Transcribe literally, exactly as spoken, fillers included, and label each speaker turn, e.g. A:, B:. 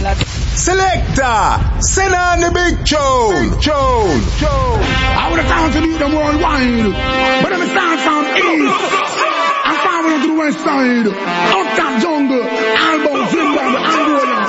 A: Selector, send on the big tune. Big tune. Tune.
B: I would have time to beat them worldwide, but I'm a start from east. I'm traveling to the west side. Up top jungle, elbow, finger,